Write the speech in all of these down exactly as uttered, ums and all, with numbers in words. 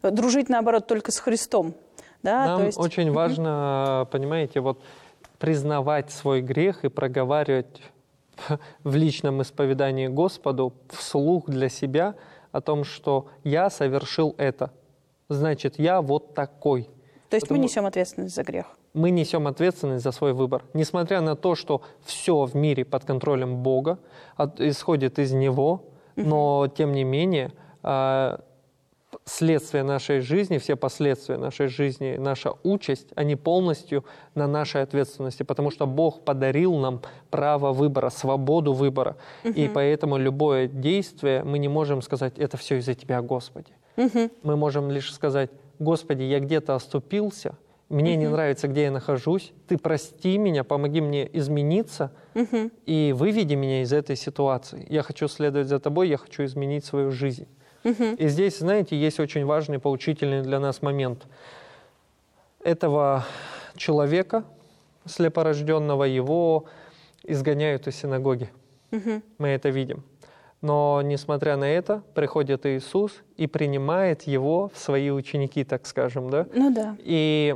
дружить, наоборот, только с Христом. Да? Нам То есть... очень важно, понимаете, вот признавать свой грех и проговаривать в личном исповедании Господу вслух для себя о том, что я совершил это. Значит, я вот такой. То есть Потому... мы несем ответственность за грех? Мы несем ответственность за свой выбор. Несмотря на то, что все в мире под контролем Бога, от, исходит из Него, угу. но тем не менее следствия нашей жизни, все последствия нашей жизни, наша участь, они полностью на нашей ответственности, потому что Бог подарил нам право выбора, свободу выбора. Uh-huh. И поэтому любое действие мы не можем сказать, это все из-за Тебя, Господи. Uh-huh. Мы можем лишь сказать, Господи, я где-то оступился, мне uh-huh. не нравится, где я нахожусь, Ты прости меня, помоги мне измениться uh-huh. и выведи меня из этой ситуации. Я хочу следовать за Тобой, я хочу изменить свою жизнь. Uh-huh. И здесь, знаете, есть очень важный, поучительный для нас момент. Этого человека, слепорожденного, его изгоняют из синагоги. Uh-huh. Мы это видим. Но, несмотря на это, приходит Иисус и принимает его в свои ученики, так скажем, да? Ну да. И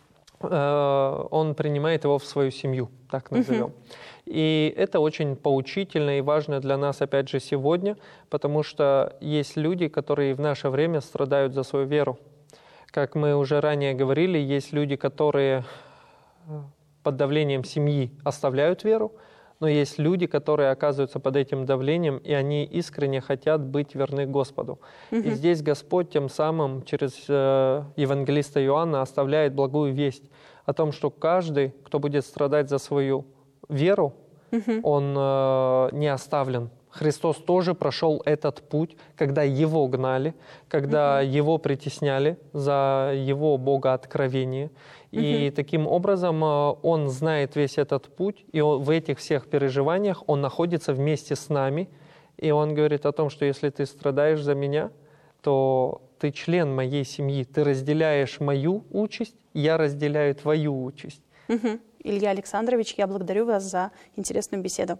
э, он принимает его в свою семью, так назовем. Uh-huh. И это очень поучительно и важно для нас, опять же, сегодня, потому что есть люди, которые в наше время страдают за свою веру. Как мы уже ранее говорили, есть люди, которые под давлением семьи оставляют веру, но есть люди, которые оказываются под этим давлением, и они искренне хотят быть верны Господу. Mm-hmm. И здесь Господь тем самым через э, евангелиста Иоанна оставляет благую весть о том, что каждый, кто будет страдать за свою веру, mm-hmm. он э, не оставлен. Христос тоже прошел этот путь, когда Его гнали, когда mm-hmm. Его притесняли за Его богооткровение. Mm-hmm. И таким образом э, Он знает весь этот путь, и он, в этих всех переживаниях Он находится вместе с нами. И Он говорит о том, что если ты страдаешь за Меня, то ты член моей семьи, ты разделяешь мою участь, я разделяю твою участь. Mm-hmm. Илья Александрович, я благодарю вас за интересную беседу.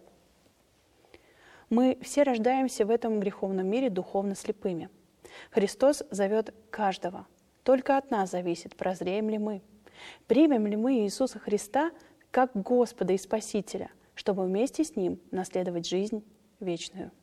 Мы все рождаемся в этом греховном мире духовно слепыми. Христос зовет каждого. Только от нас зависит, прозреем ли мы. Примем ли мы Иисуса Христа как Господа и Спасителя, чтобы вместе с Ним наследовать жизнь вечную.